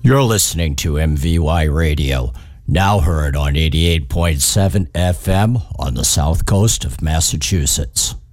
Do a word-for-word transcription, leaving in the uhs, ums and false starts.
You're listening to M V Y Radio, now heard on eighty-eight point seven F M on the south coast of Massachusetts.